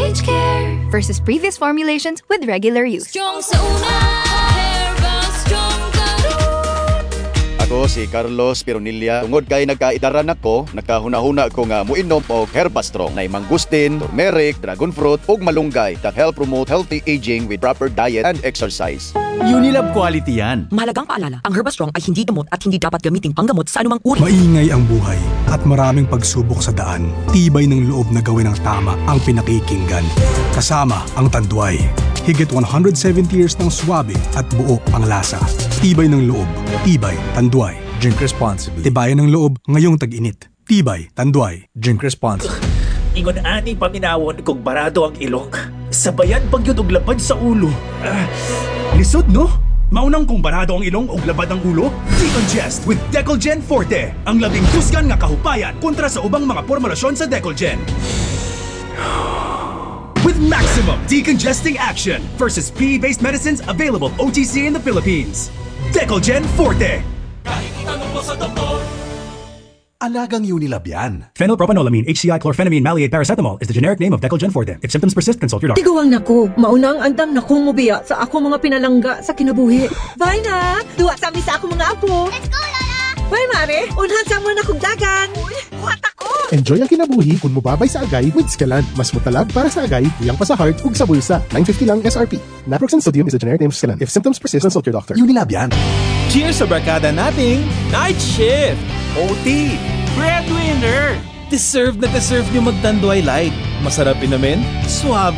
Sage Care versus previous formulations with regular use. Strong sa una, Herba Strong Karon. Ako si Carlos Pironilla. Tungod kay nagkaidaran ako, nakahuna-huna ko nga muinom og Herbastrong na mangustin, turmeric, dragon fruit ug malunggay that help promote healthy aging with proper diet and exercise. Unilab quality yan. Mahalagang paalala, ang Herbastrong ay hindi gamot at hindi dapat gamiting panggamot sa anumang uri. Maingay ang buhay at maraming pagsubok sa daan. Tibay ng loob na gawin ang tama ang pinakikinggan. Kasama ang Tanduay. Higit 170 years ng swabe at buo ang lasa. Tibay ng loob. Tibay, Tanduay. Drink responsibly. Tibayan ng loob ngayong tag-init. Tibay, Tanduay. Drink responsibly. Ingon ani paminawon kung barado ang ilok. Sabayan pag yun og lapad sa ulo. Lisod no? Maunang kung barado ang ilong og labad ang ulo? Decongest with Decolgen Forte. Ang labing kusgan nga kahupayan kontra sa ubang mga formulasyon sa Decolgen. With maximum decongesting action versus PE-based medicines available OTC in the Philippines. Decolgen Forte. Kahit itanong mo sa doktor. Alagang Unilab yan. Phenylpropanolamine, HCI, chlorphenamine, maleate, paracetamol is the generic name of Decolgen Forte. If symptoms persist, consult your doctor. Tiguang nako, maunang andam na kong mubiya sa ako mga pinalangga sa kinabuhi. Bye na! Duwa sa amin sa ako mga apo. Let's go, Lola! Bye, Mare! Unhan sa mo na kong dagan. Uy, kuhat ako! Enjoy ang kinabuhi kung mubabay sa agay with Scalan. Mas mutalag para sa agay, tuyang pa sa heart, ug sa bulsa. $9.50 lang SRP. Naproxen sodium is a generic name of Scalan. If symptoms persist, consult your doctor. Unilab yan. Cheers sa barkada nating Night Shift! OT! Breadwinner! Deserve na deserve nyo magtanduay light. Masarap inamin, suabe